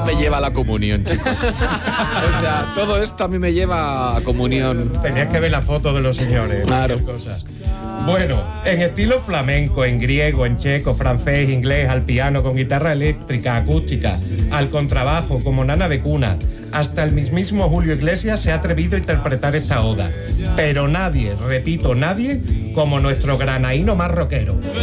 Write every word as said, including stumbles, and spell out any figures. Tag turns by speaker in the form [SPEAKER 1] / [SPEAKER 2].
[SPEAKER 1] me lleva a la comunión, chicos. O sea, todo esto a mí me lleva a comunión.
[SPEAKER 2] Tenías que ver la foto de los señores.
[SPEAKER 1] Claro.
[SPEAKER 2] Cosas. Bueno, en estilo flamenco, en griego, en checo, francés, inglés, al piano, con guitarra eléctrica, acústica, al contrabajo, como nana de cuna, hasta el mismísimo Julio Iglesias se ha atrevido a interpretar esta oda. Pero nadie, repito, nadie, como nuestro granaíno más rockero.